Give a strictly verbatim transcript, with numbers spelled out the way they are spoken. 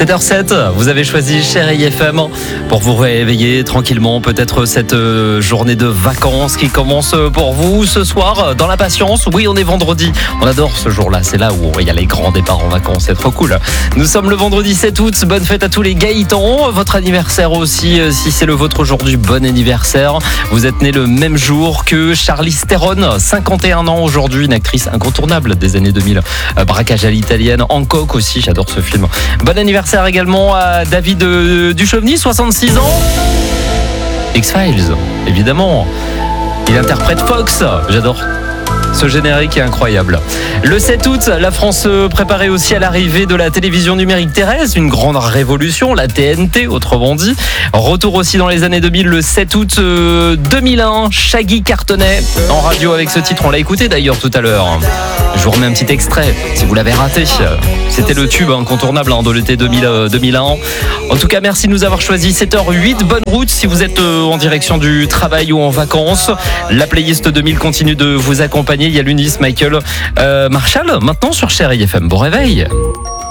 sept heures sept, vous avez choisi Chérie F M pour vous réveiller tranquillement, peut-être cette journée de vacances qui commence pour vous ce soir dans la patience. Oui, on est vendredi, on adore ce jour-là, c'est là où il y a les grands départs en vacances, c'est trop cool. Nous sommes le vendredi sept août, bonne fête à tous les Gaëtans, votre anniversaire aussi, si c'est le vôtre aujourd'hui, bon anniversaire. Vous êtes né le même jour que Charlize Theron, cinquante et un ans aujourd'hui, une actrice incontournable des années deux mille. Braquage à l'italienne, Hancock aussi, j'adore ce film. Bon anniversaire également à David Duchovny, soixante-six ans. X-Files, évidemment. Il interprète Fox, j'adore. Ce générique est incroyable. Le sept août, la France se préparait aussi à l'arrivée de la télévision numérique terrestre, une grande révolution, la T N T autrement dit. Retour aussi dans les années deux mille, le sept août deux mille un, Shaggy cartonnait en radio avec ce titre, on l'a écouté d'ailleurs tout à l'heure. Je vous remets un petit extrait, si vous l'avez raté. C'était le tube incontournable de l'été deux mille, deux mille un. En tout cas, merci de nous avoir choisi. sept heures huit, bonne route si vous êtes en direction du travail ou en vacances. La playlist deux mille continue de vous accompagner. Il y a l'Unis, Michael euh, Marshall, maintenant sur Chérie F M. Bon réveil.